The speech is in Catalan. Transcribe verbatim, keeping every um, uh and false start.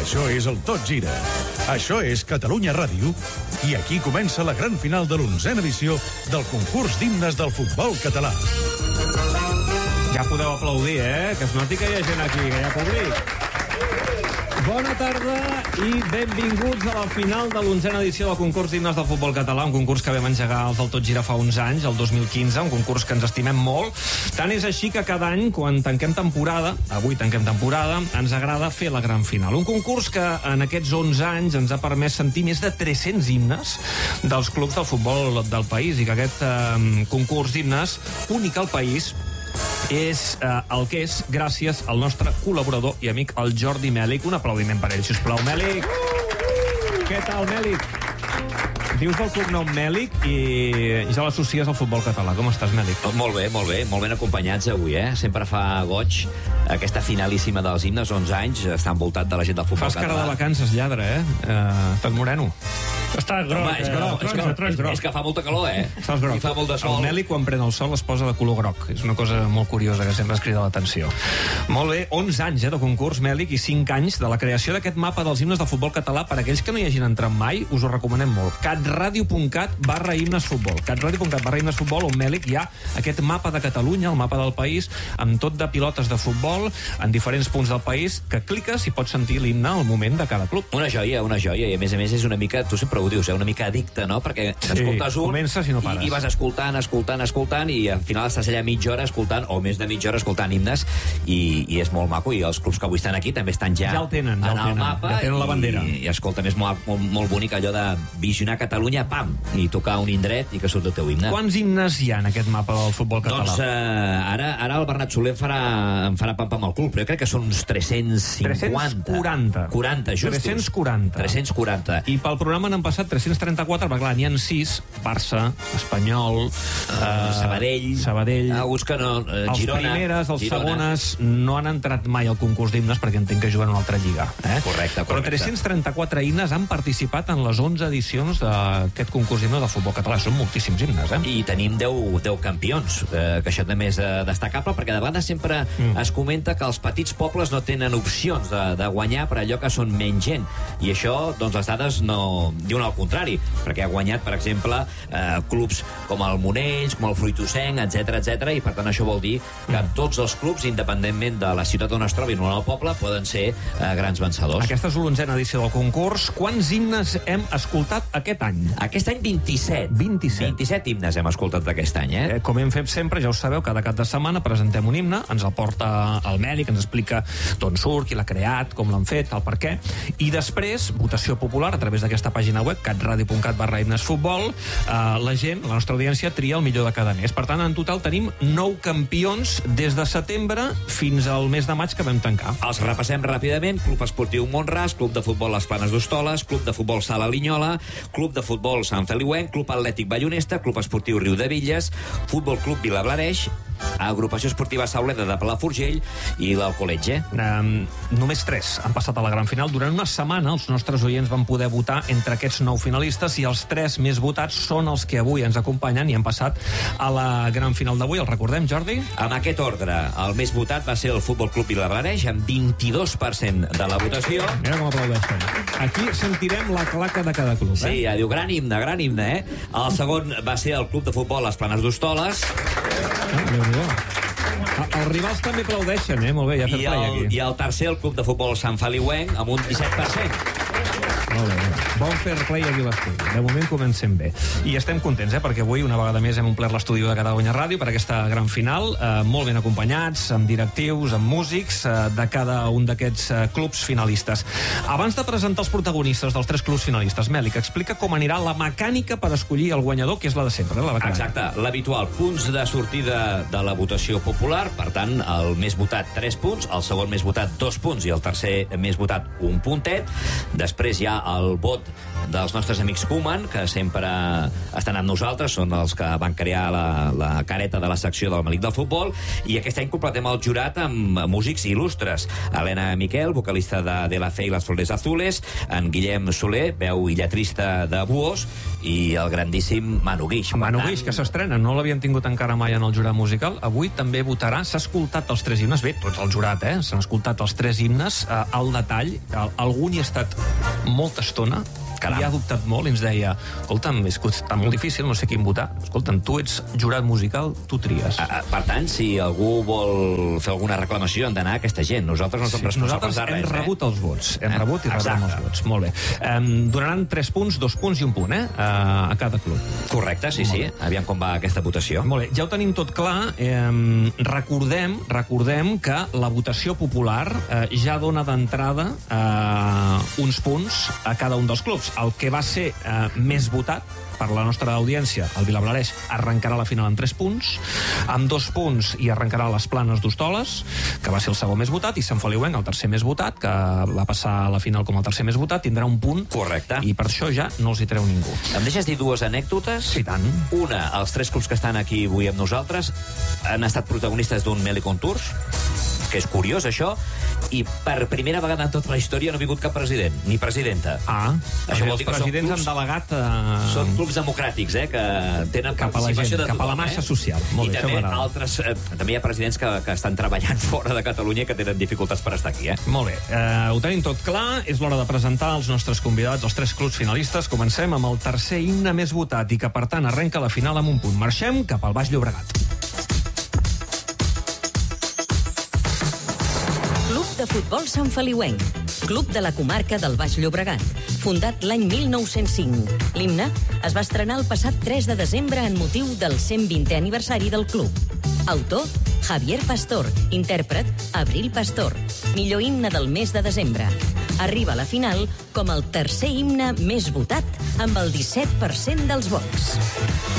Això és el Tot Gira. Això és Catalunya Ràdio i aquí comença la gran final de l'onzena edició del concurs d'himnes del futbol català. Ja podeu aplaudir, eh? Que es noti que hi ha gent aquí, que hi ha públic. Bona tarda i benvinguts a la final de l'onzena edició del concurs d'himnes del futbol català, un concurs que vam engegar els del Tot Gira fa uns anys, el dos mil quinze, un concurs que ens estimem molt. Tant és així que cada any, quan tanquem temporada, avui tanquem temporada, ens agrada fer la gran final. Un concurs que en aquests onze anys ens ha permès sentir més de tres-cents himnes dels clubs del futbol del país i que aquest eh, concurs d'himnes, únic al país, és eh, el que és gràcies al nostre col·laborador i amic, el Jordi Mèlic. Un aplaudiment per ell, sisplau. Mèlic! Què tal, Mèlic? Dius del cognom Mèlic i ja l'associes al futbol català. Com estàs, Mèlic? Molt bé, molt bé. Molt ben acompanyats avui, eh? Sempre fa goig aquesta finalíssima dels himnes, onze anys, està envoltat de la gent del futbol Fas català. cara de vacances, lladre, eh? Uh, estàs moreno. Està groc, Home, és, eh? groc, és, Taronja, que, taronja, groc. és que fa molta calor, eh? Estàs groc. I fa molt de sol. El Mèlic, quan pren el sol, es posa de color groc. És una cosa molt curiosa que sempre es crida l'atenció. Molt bé, onze anys eh, de concurs, Mèlic, i cinc anys de la creació d'aquest mapa dels himnes del futbol català. Per aquells que no hi hagin entrat mai, us ho recomanem molt. catradio.cat barra himnes futbol. catradio.cat barra himnes futbol, on, Mèlic, hi ha aquest mapa de Catalunya, el mapa del país, amb tot de pilotes de futbol en diferents punts del país, que cliques i pots sentir l'himne al moment de cada club. Una joia, una joia, i a més a més és una mica, tu sempre ho dius, eh, una mica addicte, no? Perquè Sí, escoltes un comences i no pares. i, i vas escoltant, escoltant, escoltant, i al final estàs allà mitja hora escoltant, o més de mitja hora escoltant himnes, i, i és molt maco, i els clubs que avui estan aquí també estan ja, Ja el tenen, ja en el el tenen, mapa, ja tenen la bandera. I, i escolta, és molt, molt, molt bonic allò de visionar Catalunya, pam, i tocar un indret i que surt el teu himne. Quants himnes hi ha en aquest mapa del futbol català? Doncs eh, ara, ara el Bernat Soler em farà, em farà pam pam al cul, però jo crec que són uns tres-cents cinquanta. tres-cents quaranta. quaranta, justos. tres-cents quaranta. tres-cents quaranta. I pel programa n'han passat tres-cents trenta-quatre, perquè clar, n'hi ha sis, Barça, Espanyol, Uh, eh, Sabadell, Sabadell, alguns que no, uh, els Girona, primeres, els Girona. segones no han entrat mai al concurs d'himnes perquè entenc que juguen a una altra lliga. Eh? Correcte, Però correcte. tres-cents trenta-quatre himnes han participat en les onze edicions d'aquest concurs d'himnes del futbol català. Són moltíssims himnes, eh? I tenim deu, deu campions, eh, que això també és eh, destacable, perquè de vegades sempre mm. es comenta que els petits pobles no tenen opcions de, de guanyar per allò que són menys gent. I això, doncs, les dades no diuen el contrari, perquè ha guanyat, per exemple, eh, clubs com el Monells, com el Fruitossenc, etc etc, i per tant això vol dir que tots els clubs, independentment de la ciutat on es trobin o el poble, poden ser eh, grans vencedors. Aquesta és l'onzena edició del concurs. Quants himnes hem escoltat aquest any? Aquest any vint-i-set. vint-i-set. vint-i-set himnes hem escoltat d'aquest any, eh? Eh, com hem fet sempre, ja ho sabeu, cada cap de setmana presentem un himne, ens el porta el Mèlic, ens explica d'on surt, qui l'ha creat, com l'han fet, el per què, i després, votació popular a través d'aquesta pàgina web, catradio.cat barra himnes futbol, eh, la gent, la nostra audiència, tria el millor de cada mes. Per tant, en total tenim nou campions des de setembre fins al mes de maig que vam tancar. Els repassem ràpidament. Club Esportiu Mont-ras, Club de Futbol Les Planes d'Hostoles, Club de Futbol Sala Linyola, Club de Futbol Sant Feliuenc, Club Atlètic Ballonesta, Club Esportiu Riu de Villes, Futbol Club Vilablareix, Agrupació Esportiva Sauleda de Palafrugell i l'Alcoletge. Um, només tres han passat a la gran final. Durant una setmana els nostres oients van poder votar entre aquests nou finalistes i els tres més votats són els que avui ens acompanyen i han passat a la gran final d'avui. El recordem, Jordi? Amb aquest ordre, el més votat va ser el Futbol Club Vilablareix, amb vint-i-dos per cent de la votació. Mira com aplaudeixen. Aquí sentirem la claca de cada club, eh? Sí, ja diu, gran himne, gran himne, eh? El segon va ser el Club de Futbol Les Planes d'Hostoles. Ah, Déu-n'hi-do. Els rivals també aplaudeixen, eh? Molt bé, ja I fair play el, aquí. I el tercer, el Club de Futbol Sant Feliuenc, amb un disset per cent. Molt bé. Bon fair play aquí a l'estudi. De moment comencem bé. I estem contents, eh? Perquè avui, una vegada més, hem omplert l'estudi de Catalunya Ràdio per aquesta gran final, eh, molt ben acompanyats, amb directius, amb músics, eh, de cada un d'aquests eh, clubs finalistes. Abans de presentar els protagonistes dels tres clubs finalistes, Mèlic, explica com anirà la mecànica per escollir el guanyador, que és la de sempre, eh? La mecànica. Exacte, l'habitual. Punts de sortida de la votació popular, per tant, el més votat, tres punts, el segon més votat, dos punts, i el tercer més votat, un puntet. Després hi ha el vot dels nostres amics Koeman, que sempre estan amb nosaltres, són els que van crear la, la careta de la secció del Malic del Futbol, i aquest any completem el jurat amb músics il·lustres. Helena Miquel, vocalista de De la Fe i les Flores Azules, en Guillem Soler, veu i lletrista de Buós, i el grandíssim Manu Guix. Manu Guix, que s'estrena, no l'havien tingut encara mai en el jurat musical. Avui també votarà, s'ha escoltat els tres himnes, bé, tots el jurat, eh? S'han escoltat els tres himnes eh, al detall. Algun hi ha estat molta estona, Caram. i ha dubtat molt i ens deia, escolta'm, és que està molt difícil, no sé quin votar. Escolta'm, tu ets jurat musical, tu tries. Uh, per tant, si algú vol fer alguna reclamació, han d'anar a aquesta gent. Nosaltres no som Sí, responsables nosaltres de res, hem rebut eh? els vots. Hem Eh? rebut i rebrem Exacte. els vots. Molt bé. Um, donaran tres punts, dos punts i un punt, eh? Uh, a cada club. Correcte, sí, Molt sí. bé. Aviam com va aquesta votació. Molt bé, ja ho tenim tot clar. Eh, recordem, recordem que la votació popular eh, ja dona d'entrada eh, uns punts a cada un dels clubs. El que va ser eh, més votat per la nostra audiència, el Vilablareix, arrencarà la final amb tres punts, amb dos punts i arrencarà les Planes d'Hostoles, que va ser el segon més votat, i Sant Feliuenc, el tercer més votat, que va passar a la final com el tercer més votat, tindrà un punt. Correcte. I per això ja no els hi treu ningú. Em deixes dir dues anècdotes? Sí, tant. Una, els tres clubs que estan aquí avui amb nosaltres han estat protagonistes d'un Melicon Tours, que és curiós, això, i per primera vegada en tota la història no ha vingut cap president, ni presidenta. Ah, Això vol els dir que són presidents clubs- han delegat a... Són clubs democràtics, eh, que tenen Cap a la participació gent, de cap a la tothom, massa eh? social. Molt I bé, també això m'agrada. altres, eh, també hi ha presidents que, que estan treballant fora de Catalunya i que tenen dificultats per estar aquí, eh? Molt bé, eh, ho tenim tot clar. És l'hora de presentar els nostres convidats, els tres clubs finalistes. Comencem amb el tercer himne més votat i que, per tant, arrenca la final amb un punt. Marxem cap al Baix Llobregat. Club de Futbol Sant Feliuenc, club de la comarca del Baix Llobregat, fundat l'any mil nou-cents cinc. L'himne es va estrenar el passat tres de desembre en motiu del cent vintè aniversari del club. Autor, Javier Pastor. Intèrpret, Abril Pastor. Millor himne del mes de desembre. Arriba a la final com el tercer himne més votat, amb el disset per cent dels vots.